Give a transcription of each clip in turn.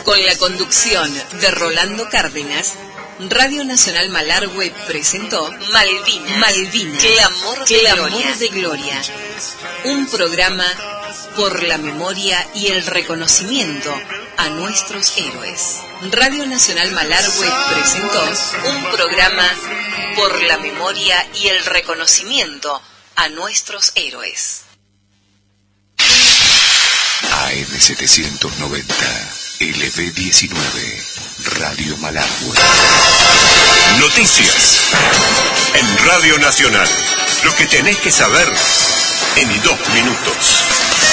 Con la conducción de Rolando Cárdenas, Radio Nacional Malargüe presentó Malvinas, Clamor de Gloria. Un programa por la memoria y el reconocimiento a nuestros héroes. Radio Nacional Malargüe presentó un programa por la memoria y el reconocimiento a nuestros héroes. AM790, LB19, Radio Malargüe. Noticias en Radio Nacional. Lo que tenés que saber en 2 minutos.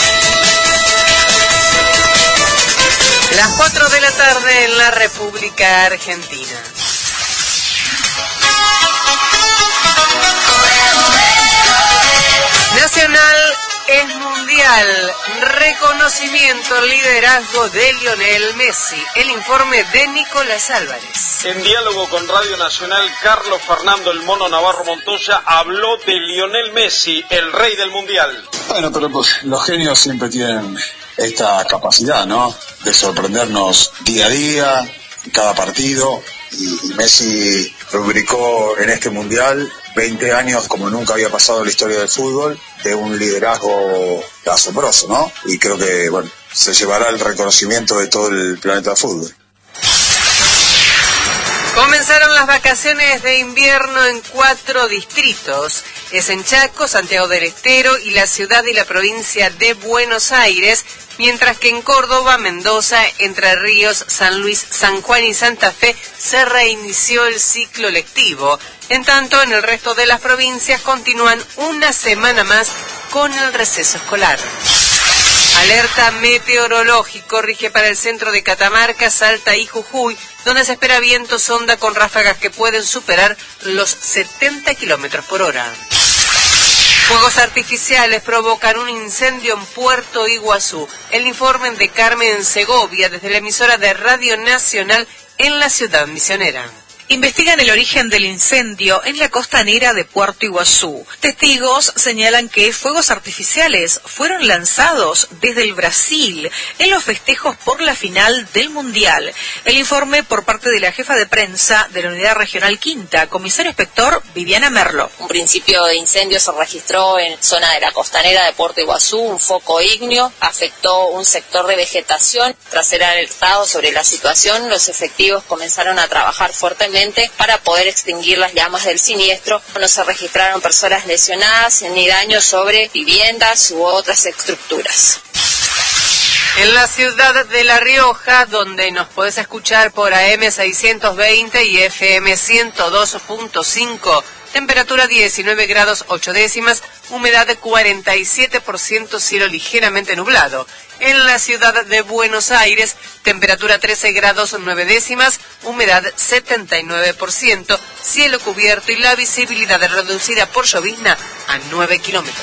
Las 4 de la tarde en la República Argentina. Nacional es mundial. Reconocimiento, liderazgo de Lionel Messi. El informe de Nicolás Álvarez. En diálogo con Radio Nacional, Carlos Fernando El Mono Navarro Montoya habló de Lionel Messi, el rey del mundial. Bueno, pero pues los genios siempre tienen esta capacidad, ¿no? De sorprendernos día a día, en cada partido. Y Messi rubricó en este mundial 20 años como nunca había pasado en la historia del fútbol, de un liderazgo asombroso, ¿no? Y creo que, bueno, se llevará el reconocimiento de todo el planeta del fútbol. Comenzaron las vacaciones de invierno en 4 distritos. Es en Chaco, Santiago del Estero y la ciudad y la provincia de Buenos Aires, mientras que en Córdoba, Mendoza, Entre Ríos, San Luis, San Juan y Santa Fe se reinició el ciclo lectivo. En tanto, en el resto de las provincias continúan una semana más con el receso escolar. Alerta meteorológico rige para el centro de Catamarca, Salta y Jujuy, donde se espera vientos onda con ráfagas que pueden superar los 70 kilómetros por hora. Fuegos artificiales provocan un incendio en Puerto Iguazú. El informe de Carmen Segovia desde la emisora de Radio Nacional en la ciudad misionera. Investigan el origen del incendio en la costanera de Puerto Iguazú. Testigos señalan que fuegos artificiales fueron lanzados desde el Brasil en los festejos por la final del Mundial. El informe por parte de la jefa de prensa de la Unidad Regional Quinta, comisario inspector Viviana Merlo. Un principio de incendio se registró en zona de la costanera de Puerto Iguazú, un foco ígneo, afectó un sector de vegetación. Tras ser alertados sobre la situación, los efectivos comenzaron a trabajar fuertemente para poder extinguir las llamas del siniestro. No se registraron personas lesionadas ni daños sobre viviendas u otras estructuras. En la ciudad de La Rioja, donde nos podés escuchar por AM 620 y FM 102.5, temperatura 19 grados 8 décimas, humedad de 47%, cielo ligeramente nublado. En la ciudad de Buenos Aires, temperatura 13 grados 9 décimas, humedad 79%, cielo cubierto y la visibilidad reducida por llovizna a 9 kilómetros.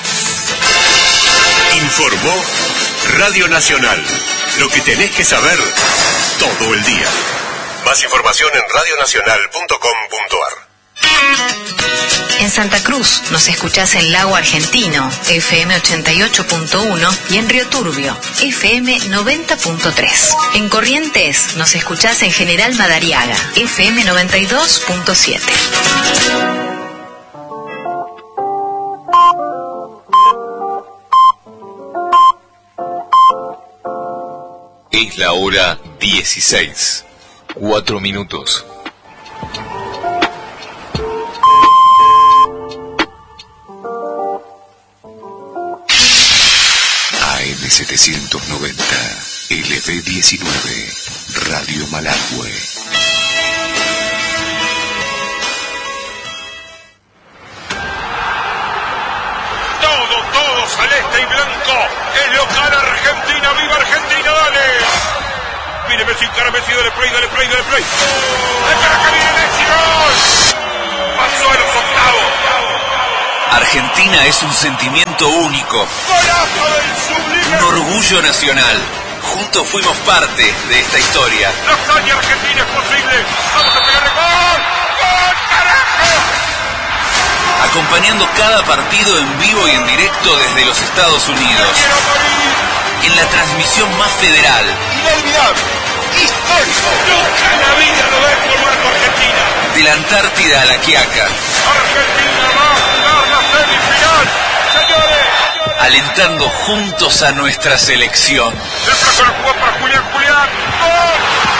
Informó Radio Nacional. Lo que tenés que saber todo el día. Más información en radionacional.com.ar. En Santa Cruz nos escuchás en Lago Argentino, FM 88.1 y en Río Turbio, FM 90.3. En Corrientes nos escuchás en General Madariaga, FM 92.7. Es la hora 16, 4 minutos. AM790, LB19, Radio Malargüe. Todo celeste y blanco. Es local Argentina. ¡Viva Argentina! ¡Dale! Mire Messi, cara Messi, dale play. ¡Ay, para que viene Messi! ¡Gol! Pasó a los octavos. Argentina es un sentimiento único. ¡Golazo del sublime! Un orgullo nacional. Juntos fuimos parte de esta historia. ¡La hazaña argentina es posible! ¡Vamos a pegarle gol! ¡Gol, carajo! Acompañando cada partido en vivo y en directo desde los Estados Unidos. En la transmisión más federal. Inolvidable, histórica la Antártida a la Quiaca. Argentina va a jugar la semifinal, señores. Alentando juntos a nuestra selección. El flaco la jugó para Julián. ¡Gol!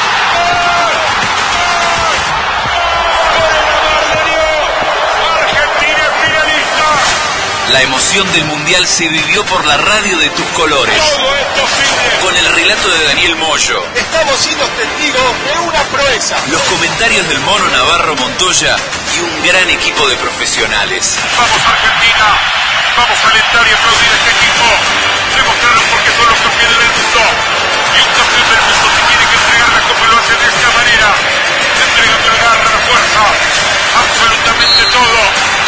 Argentina finalista. La emoción del Mundial se vivió por la radio de tus colores. Todo es posible. Con el relato de Daniel Moyo. Estamos siendo testigos de una proeza. Los comentarios del Mono Navarro Montoya y un gran equipo de profesionales. Vamos Argentina, vamos a alentar y aplaudir a este equipo. Demostraron por qué son los campeones del mundo. Y un campeón del mundo se tiene que entregarla como lo hace de esta manera. Entregando la garra, la fuerza, absolutamente todo.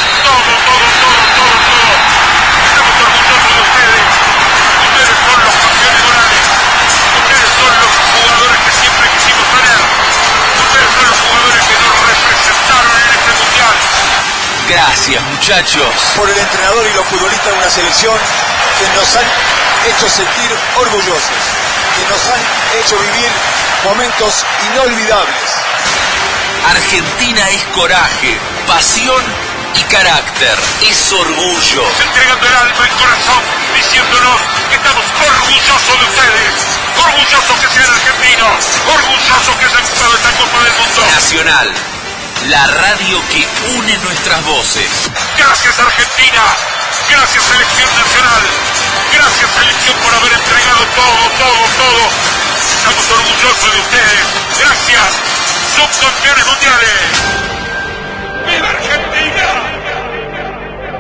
Estamos orgullosos de ustedes. Ustedes son los campeones morales. Ustedes son los jugadores que siempre quisimos tener. Ustedes son los jugadores que nos representaron en este mundial. Gracias, muchachos. Por el entrenador y los futbolistas de una selección que nos han hecho sentir orgullosos, que nos han hecho vivir momentos inolvidables. Argentina es coraje, pasión y carácter. Es orgullo. Entregando el alma, el corazón, diciéndonos que estamos orgullosos de ustedes. Orgullosos que sean argentinos. Orgullosos que hayan jugado esta Copa del Mundo. Nacional, la radio que une nuestras voces. Gracias Argentina. Gracias Selección Nacional. Gracias Selección por haber entregado todo. Estamos orgullosos de ustedes. Gracias. Subcampeones mundiales.